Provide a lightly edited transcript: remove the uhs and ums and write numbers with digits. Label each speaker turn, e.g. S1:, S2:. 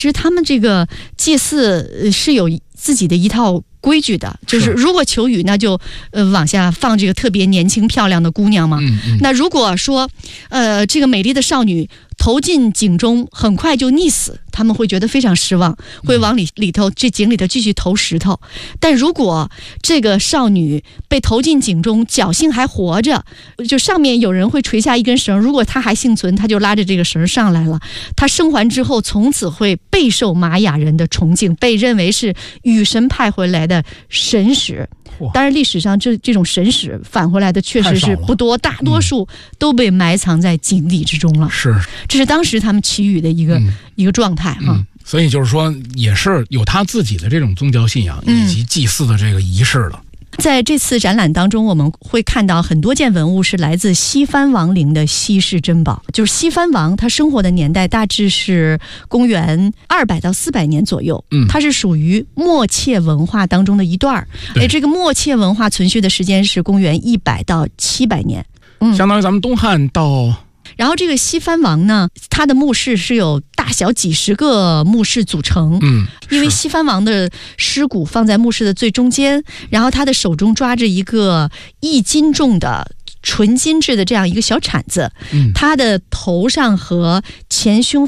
S1: 其实他们这个祭祀是有自己的一套规矩的，就是如果求雨，那就往下放这个特别年轻漂亮的姑娘嘛。那如果说这个美丽的少女投进井中很快就溺死，他们会觉得非常失望，会往这井里头继续投石头。但如果这个少女被投进井中侥幸还活着，就上面有人会垂下一根绳，如果她还幸存，她就拉着这个绳上来了。她生还之后从此会备受玛雅人的崇敬，被认为是雨神派回来的神使。当然历史上这种神使返回来的确实是不多，大多数都被埋藏在井底之中了。是，这是当时他们祈雨的一个状态哈。
S2: 所以就是说也是有他自己的这种宗教信仰以及祭祀的这个仪式了。
S1: 在这次展览当中，我们会看到很多件文物是来自西番王陵的稀世珍宝。就是西番王他生活的年代大致是公元200到400年左右，它是属于默切文化当中的一段。这个默切文化存续的时间是公元100到700年，
S2: 相当于咱们东汉到。
S1: 然后这个西番王呢，他的墓室是有大小几十个墓室组成，因为西番王的尸骨放在墓室的最中间，然后他的手中抓着一个1斤重的纯金制的这样一个小铲子，他的头上和前胸